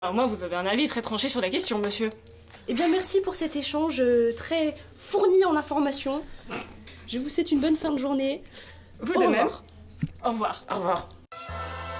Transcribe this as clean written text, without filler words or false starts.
Au moins, vous avez un avis très tranché sur la question, monsieur. Eh bien, merci pour cet échange très fourni en informations. Je vous souhaite une bonne fin de journée. Vous de même. Au revoir. Au revoir.